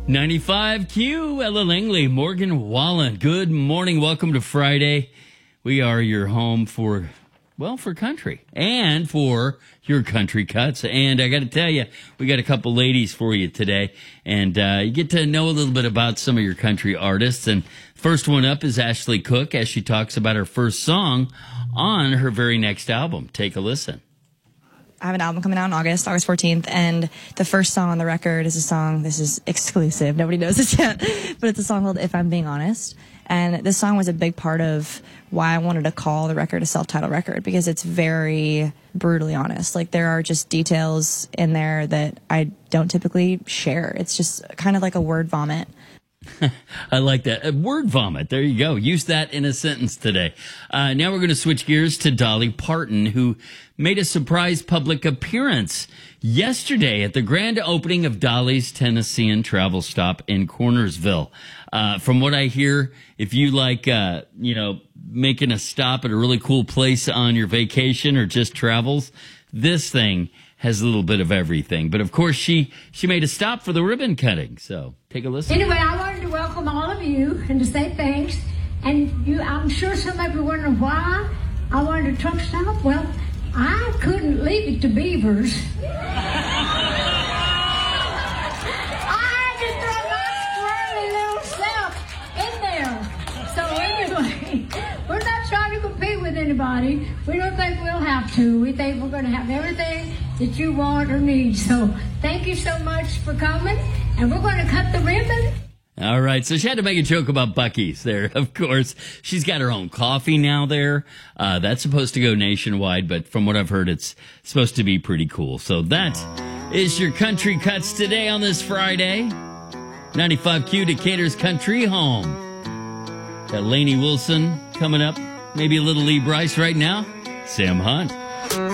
95 Q, Ella Langley, Morgan Wallen. Good morning. Welcome to Friday. We are your home for country and for your country cuts. And I got to tell you, we got a couple ladies for you today. And you get to know a little bit about some of your country artists. And first one up is Ashley Cook as she talks about her first song on her very next album. Take a listen. I have an album coming out on August 14th, and the first song on the record is a song, this is exclusive, nobody knows this yet, but it's a song called If I'm Being Honest. And this song was a big part of why I wanted to call the record a self-titled record, because it's very brutally honest. Like, there are just details in there that I don't typically share. It's just kind of like a word vomit. I like that. A word vomit. There you go. Use that in a sentence today. Now we're going to switch gears to Dolly Parton, who made a surprise public appearance yesterday at the grand opening of Dolly's Tennessean travel stop in Cornersville. From what I hear, if you like, making a stop at a really cool place on your vacation or just travels, this thing has a little bit of everything. But of course, she made a stop for the ribbon cutting. So take a listen. Anyway, I wanted to welcome all of you and to say thanks. And I'm sure some of you are wondering why I wanted a truck stop. Well, I couldn't leave it to beavers. I had to throw my squirrely little self in there. So anyway, we're not trying to compete with anybody. We don't think we'll have to. We think we're going to have everything that you want or need. So thank you so much for coming, and we're going to cut the ribbon. All right, so she had to make a joke about Buc-ee's there, of course. She's got her own coffee now there. That's supposed to go nationwide, but from what I've heard, it's supposed to be pretty cool. So that is your Country Cuts today on this Friday. 95Q, Decatur's Country Home. Got Lainey Wilson coming up, maybe a little Lee Brice right now. Sam Hunt.